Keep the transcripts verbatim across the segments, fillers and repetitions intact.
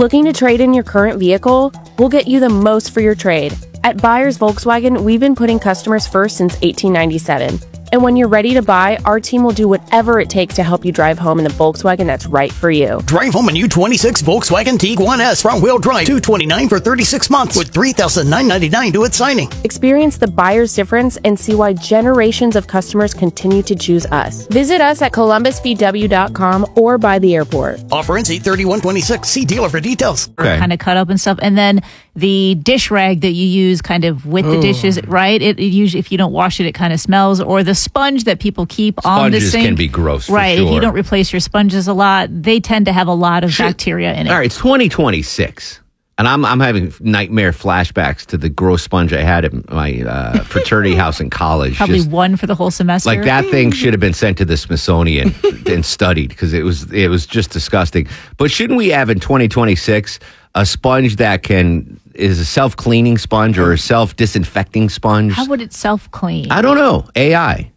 Looking to trade in your current vehicle? We'll get you the most for your trade. At Buyers Volkswagen, we've been putting customers first since eighteen ninety-seven. And when you're ready to buy, our team will do whatever it takes to help you drive home in the Volkswagen that's right for you. Drive home a new twenty-six Volkswagen Tiguan S front-wheel drive, two hundred twenty-nine dollars for thirty-six months with three thousand nine hundred ninety-nine dollars due at signing. Experience the buyer's difference and see why generations of customers continue to choose us. Visit us at columbus v w dot com or by the airport. Offer ends eight thirty-one twenty-six. See dealer for details. Okay. Kind of cut up and stuff. And then the dish rag that you use kind of with the Ooh. dishes, right? It, it usually, if you don't wash it, it kind of smells. Or the sponge that people keep on the Sponges sink. can be gross, for right? sure. If you don't replace your sponges a lot, they tend to have a lot of Shit. bacteria in it. All right, it's twenty twenty-six. And I'm I'm having nightmare flashbacks to the gross sponge I had at my uh, fraternity house in college. Probably Just, one for the whole semester. like that thing should have been sent to the Smithsonian and studied because it was it was just disgusting. But shouldn't we have in twenty twenty-six a sponge that can is a self cleaning sponge or a self disinfecting sponge? How would it self clean? I don't know. A I.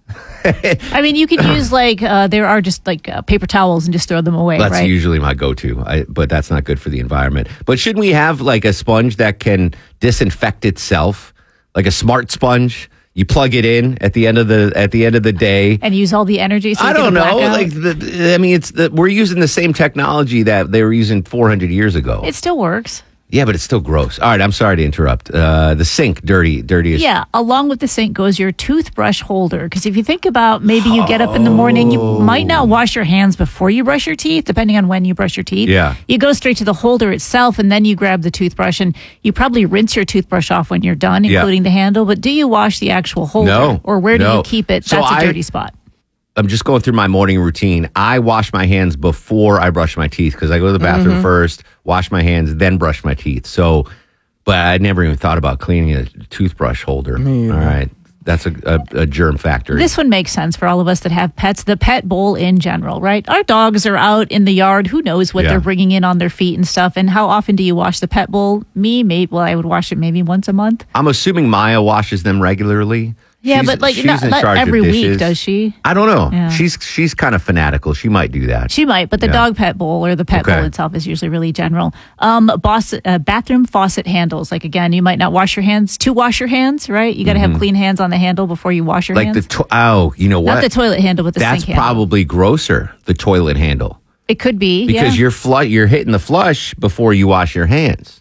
I mean, you could use like uh, there are just like uh, paper towels and just throw them away. That's right? usually my go-to, I, but that's not good for the environment. But shouldn't we have like a sponge that can disinfect itself, like a smart sponge? You plug it in at the end of the at the end of the day, and use all the energy. So I you don't get a know. blackout? Like, the, I mean, it's the, we're using the same technology that they were using four hundred years ago. It still works. Yeah, but it's still gross. All right, I'm sorry to interrupt. Uh, the sink, dirty, dirtiest. Yeah, along with the sink goes your toothbrush holder. Because if you think about maybe you get up in the morning, you might not wash your hands before you brush your teeth, depending on when you brush your teeth. Yeah. You go straight to the holder itself, and then you grab the toothbrush, and you probably rinse your toothbrush off when you're done, Yeah. including the handle. But do you wash the actual holder? No, Or where do no. you keep it? So That's a I- dirty spot. I'm just going through my morning routine. I wash my hands before I brush my teeth because I go to the bathroom Mm-hmm. first, wash my hands, then brush my teeth. So, but I never even thought about cleaning a toothbrush holder. All right. That's a, a, a germ factory. This one makes sense for all of us that have pets. The pet bowl in general, right? Our dogs are out in the yard. Who knows what Yeah. they're bringing in on their feet and stuff. And how often do you wash the pet bowl? Me, maybe. Well, I would wash it maybe once a month. I'm assuming Maya washes them regularly. Yeah, She's- but like she's not, in not charge of every week, dishes. does she? I don't know. Yeah. She's she's kind of fanatical. She might do that. She might, but the Yeah. dog pet bowl or the pet Okay. bowl itself is usually really general. Um, boss, uh, bathroom faucet handles. Like again, you might not wash your hands to wash your hands, right? You got to have clean hands on the handle before you wash your Mm-hmm. like hands. the to- oh, you know what? Not the toilet handle, but the That's sink handle. probably grosser. The toilet handle It could be because yeah. you're flu- you're hitting the flush before you wash your hands.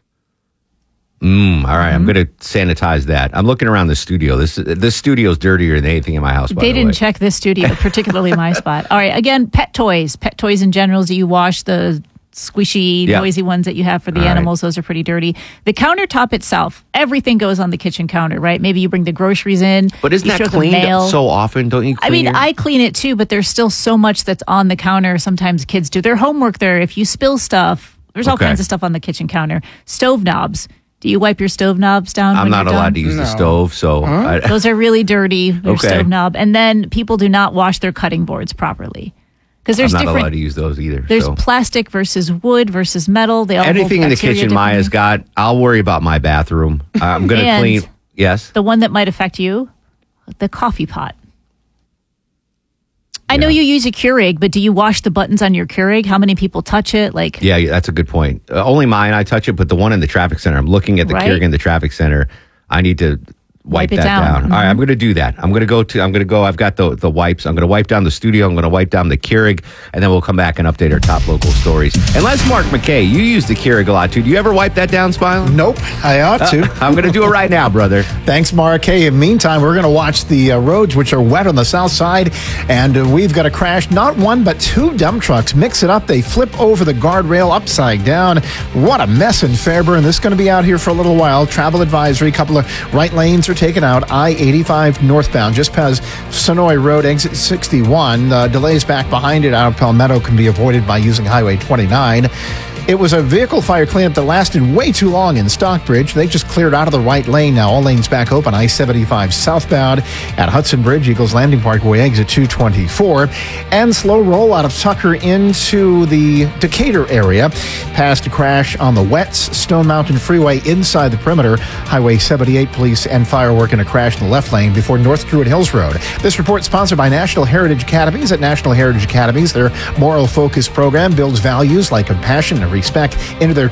Mm, all right, Mm-hmm. I'm going to sanitize that. I'm looking around the studio. This this studio's dirtier than anything in my house. By They the didn't way. check this studio, particularly my spot. All right, again, pet toys. Pet toys in general, do you wash the squishy, Yeah. noisy ones that you have for the All right. animals? Those are pretty dirty. The countertop itself, everything goes on the kitchen counter, right? Maybe you bring the groceries in. But isn't you that throw the cleaned mail. so often? Don't you? Clean I mean, your- I clean it too, but there's still so much that's on the counter. Sometimes kids do their homework there. If you spill stuff, there's all Okay. kinds of stuff on the kitchen counter. Stove knobs. Do you wipe your stove knobs down? I'm when not you're allowed done? to use the No. stove, so I, Those are really dirty, your Okay. stove knob. And then people do not wash their cutting boards properly. Because I'm there's not different. allowed to use those either. There's so. plastic versus wood versus metal. They all hold Anything in the bacteria kitchen Maya's differently. got, I'll worry about my bathroom. I'm going to And- clean. Yes. The one that might affect you, the coffee pot. I know Yeah. you use a Keurig, but do you wash the buttons on your Keurig? How many people touch it? Like, Yeah, yeah, that's a good point. Uh, only mine, I touch it, but the one in the traffic center, I'm looking at the Right. Keurig in the traffic center. I need to wipe, Wipe it that down. down. Mhm. All right, I'm going to do that. I'm going to go to, I'm going to go, I've got the, the wipes. I'm going to wipe down the studio. I'm going to wipe down the Keurig, and then we'll come back and update our top local stories. Unless Mark McKay, you use the Keurig a lot too. Do you ever wipe that down, Smile? Nope, I ought to. I'm going to do it right now, brother. Thanks, Mark. Hey, in the meantime, we're going to watch the uh, roads, which are wet on the south side, and uh, we've got a crash. Not one, but two dump trucks. Mix it up. They flip over the guardrail upside down. What a mess in Fairburn. This is going to be out here for a little while. Travel advisory. A couple of right lanes are taken out. I eighty-five northbound, just past Sonoy Road, exit sixty-one. Uh, delays back behind it out of Palmetto can be avoided by using Highway twenty-nine. It was a vehicle fire cleanup that lasted way too long in Stockbridge. They just cleared out of the right lane now. All lanes back open. I seventy-five southbound at Hudson Bridge, Eagles Landing Parkway, exit two twenty-four. And slow roll out of Tucker into the Decatur area. Past a crash on the Wets, Stone Mountain Freeway inside the perimeter. Highway seventy-eight police and fire work in a crash in the left lane before North Druid Hills Road. This report sponsored by National Heritage Academies. At National Heritage Academies, their moral focus program builds values like compassion and respect into their